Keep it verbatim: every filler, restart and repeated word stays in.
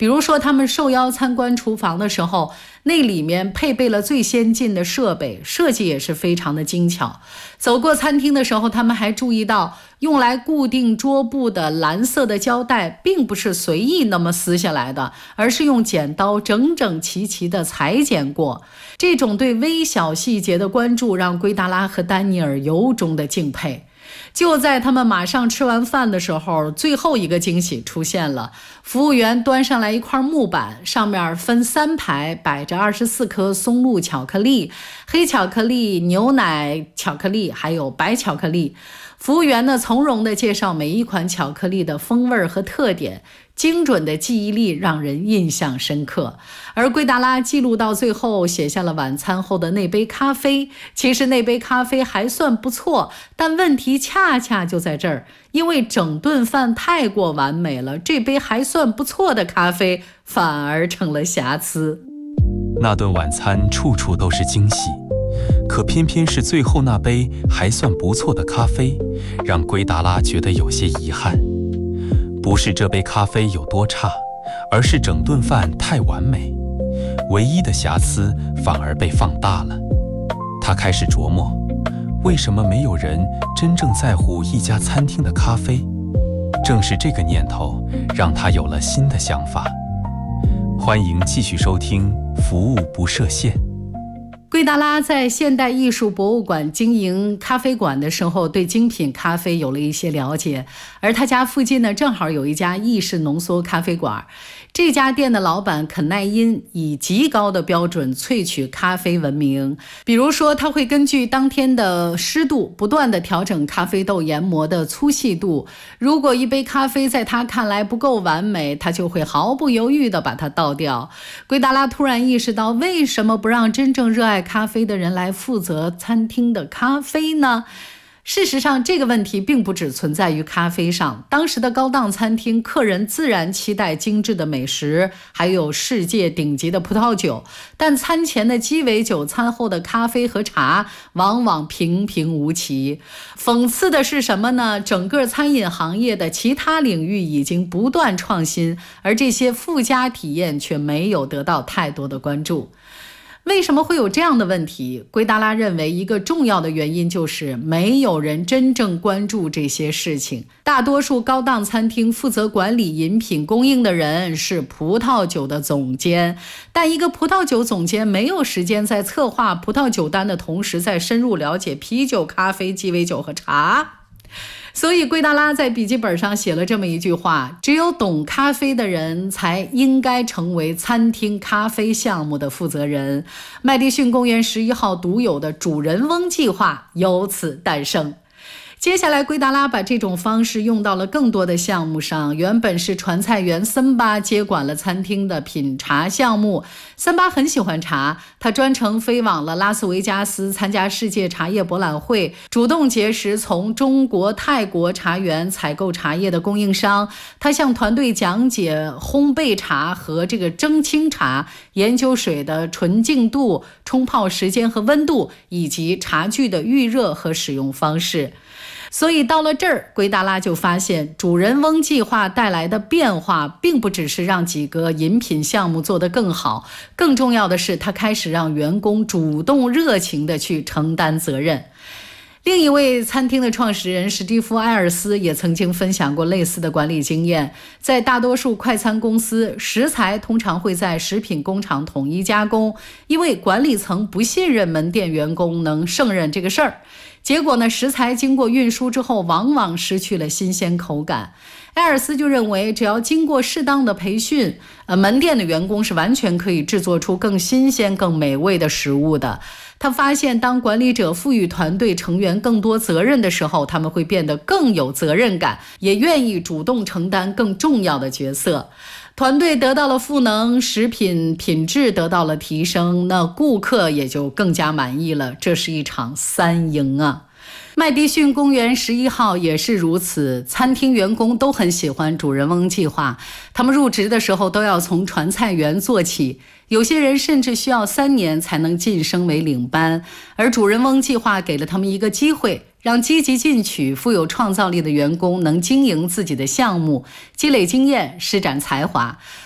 比如说他们受邀参观厨房的时候，那里面配备了最先进的设备，设计也是非常的精巧。走过餐厅的时候，他们还注意到用来固定桌布的蓝色的胶带并不是随意那么撕下来的，而是用剪刀整整齐齐地裁剪过。这种对微小细节的关注让圭达拉和丹尼尔由衷的敬佩。就在他们马上吃完饭的时候，最后一个惊喜出现了。服务员端上来一块木板，上面分三排摆着二十四颗松露巧克力、黑巧克力、牛奶巧克力还有白巧克力。服务员呢从容地介绍每一款巧克力的风味和特点，精准的记忆力让人印象深刻。而圭达拉记录到最后写下了晚餐后的那杯咖啡，其实那杯咖啡还算不错，但问题恰恰就在这儿，因为整顿饭太过完美了，这杯还算不错的咖啡反而成了瑕疵。 那顿晚餐处处都是惊喜，可偏偏是最后那杯还算不错的咖啡，让圭达拉觉得有些遗憾。不是这杯咖啡有多差，而是整顿饭太完美，唯一的瑕疵反而被放大了。他开始琢磨，为什么没有人真正在乎一家餐厅的咖啡？正是这个念头让他有了新的想法。欢迎继续收听服务不设限。 圭达拉在现代艺术博物馆经营咖啡馆的时候，对精品咖啡有了一些了解，而他家附近呢，正好有一家意式浓缩咖啡馆。这家店的老板肯奈因以极高的标准萃取咖啡闻名，比如说他会根据当天的湿度不断地调整咖啡豆研磨的粗细度，如果一杯咖啡在他看来不够完美，他就会毫不犹豫地把它倒掉。圭达拉突然意识到，为什么不让真正热爱咖啡的人来负责餐厅的咖啡呢？事实上，这个问题并不只存在于咖啡上。当时的高档餐厅，客人自然期待精致的美食，还有世界顶级的葡萄酒，但餐前的鸡尾酒、餐后的咖啡和茶往往平平无奇。讽刺的是什么呢？整个餐饮行业的其他领域已经不断创新，而这些附加体验却没有得到太多的关注。为什么会有这样的问题？圭达拉认为一个重要的原因就是没有人真正关注这些事情。大多数高档餐厅负责管理饮品供应的人是葡萄酒的总监，但一个葡萄酒总监没有时间在策划葡萄酒单的同时再深入了解啤酒、咖啡、鸡尾酒和茶。所以圭达拉在笔记本上写了这么一句话：只有懂咖啡的人才应该成为餐厅咖啡项目的负责人。麦迪逊公园十一号独有的主人翁计划由此诞生。接下来圭达拉把这种方式用到了更多的项目上，原本是传菜员森巴接管了餐厅的品茶项目。森巴很喜欢茶，他专程飞往了拉斯维加斯参加世界茶叶博览会，主动结识从中国、泰国茶园采购茶叶的供应商。他向团队讲解烘焙茶和这个蒸青茶研究水的纯净度、冲泡时间和温度，以及茶具的预热和使用方式。所以到了这儿，圭达拉就发现主人翁计划带来的变化并不只是让几个饮品项目做得更好，更重要的是他开始让员工主动热情地去承担责任。另一位餐厅的创始人史蒂夫·埃尔斯也曾经分享过类似的管理经验。在大多数快餐公司，食材通常会在食品工厂统一加工，因为管理层不信任门店员工能胜任这个事儿。结果呢，食材经过运输之后往往失去了新鲜口感。埃尔斯就认为，只要经过适当的培训，呃，门店的员工是完全可以制作出更新鲜、更美味的食物的。他发现，当管理者赋予团队成员更多责任的时候，他们会变得更有责任感，也愿意主动承担更重要的角色。团队得到了赋能，食品品质得到了提升，那顾客也就更加满意了。这是一场三赢啊！麦迪逊公园十一号也是如此，餐厅员工都很喜欢主人翁计划，他们入职的时候都要从传菜员做起，有些人甚至需要三年才能晋升为领班，而主人翁计划给了他们一个机会，让积极进取、富有创造力的员工能经营自己的项目，积累经验，施展才华。